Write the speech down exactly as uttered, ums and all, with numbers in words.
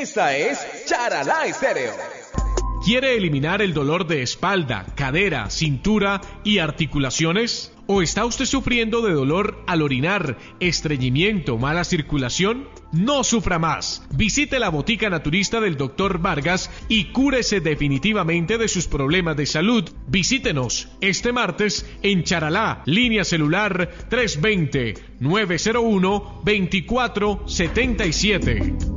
Esta es Charalá Estéreo. ¿Quiere eliminar el dolor de espalda, cadera, cintura y articulaciones? ¿O está usted sufriendo de dolor al orinar, estreñimiento, mala circulación? No sufra más. Visite la botica naturista del doctor Vargas y cúrese definitivamente de sus problemas de salud. Visítenos este martes en Charalá, línea celular tres dos cero, nueve cero uno, dos cuatro siete siete.